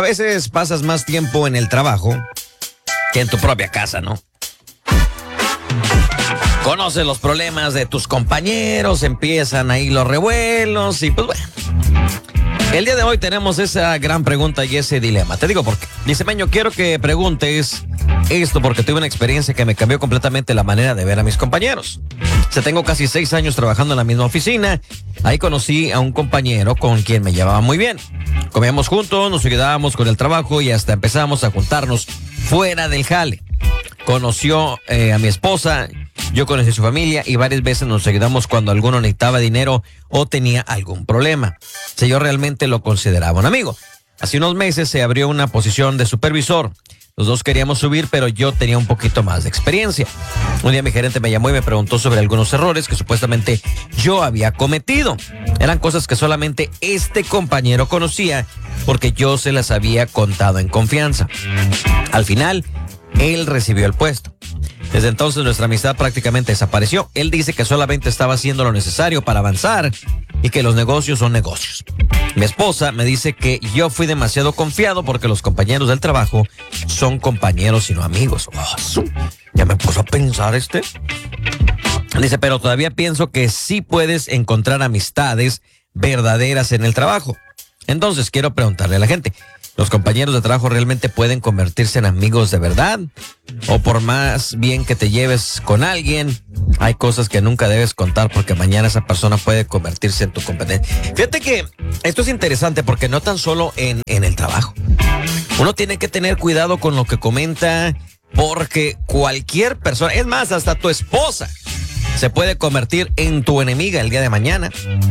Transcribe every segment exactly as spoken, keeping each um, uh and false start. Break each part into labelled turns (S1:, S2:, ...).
S1: veces pasas más tiempo en el trabajo que en tu propia casa, ¿no? Conoces los problemas de tus compañeros, empiezan ahí los revuelos y pues bueno. El día de hoy tenemos esa gran pregunta y ese dilema. Te digo por qué. Dice Meño, quiero que preguntes esto porque tuve una experiencia que me cambió completamente la manera de ver a mis compañeros. O sea, tengo casi seis años trabajando en la misma oficina. Ahí conocí a un compañero con quien me llevaba muy bien. Comíamos juntos, nos ayudábamos con el trabajo y hasta empezamos a juntarnos fuera del jale. Conoció eh, a mi esposa, yo conocí a su familia y varias veces nos ayudamos cuando alguno necesitaba dinero o tenía algún problema. O sea, yo realmente lo consideraba un amigo. Hace unos meses se abrió una posición de supervisor. Los dos queríamos subir, pero yo tenía un poquito más de experiencia. Un día mi gerente me llamó y me preguntó sobre algunos errores que supuestamente yo había cometido. Eran cosas que solamente este compañero conocía porque yo se las había contado en confianza. Al final, él recibió el puesto. Desde entonces nuestra amistad prácticamente desapareció. Él dice que solamente estaba haciendo lo necesario para avanzar y que los negocios son negocios. Mi esposa me dice que yo fui demasiado confiado porque los compañeros del trabajo son compañeros y no amigos. Oh, ya me puso a pensar este. Dice, pero todavía pienso que sí puedes encontrar amistades verdaderas en el trabajo. Entonces quiero preguntarle a la gente, ¿los compañeros de trabajo realmente pueden convertirse en amigos de verdad? O por más bien que te lleves con alguien, hay cosas que nunca debes contar porque mañana esa persona puede convertirse en tu competencia. Fíjate que esto es interesante porque no tan solo en, en el trabajo. Uno tiene que tener cuidado con lo que comenta porque cualquier persona, es más, hasta tu esposa, se puede convertir en tu enemiga el día de mañana.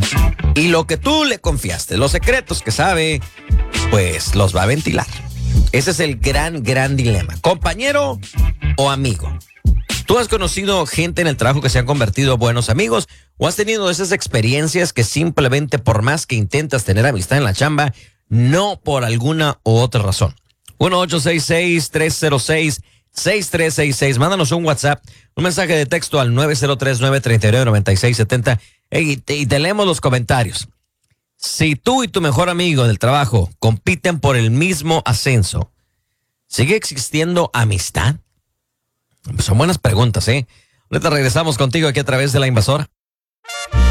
S1: Y lo que tú le confiaste, los secretos que sabe, pues los va a ventilar. Ese es el gran, gran dilema. ¿Compañero o amigo? ¿Tú has conocido gente en el trabajo que se han convertido en buenos amigos? ¿O has tenido esas experiencias que simplemente por más que intentas tener amistad en la chamba, no por alguna u otra razón? uno ocho seis seis, tres cero seis, seis tres seis seis. Mándanos un WhatsApp, un mensaje de texto al nueve cero tres, nueve tres nueve, nueve seis siete cero y te, y te leemos los comentarios. Si tú y tu mejor amigo del trabajo compiten por el mismo ascenso, ¿sigue existiendo amistad? Pues son buenas preguntas, ¿eh? Ahorita regresamos contigo aquí a través de La Invasora.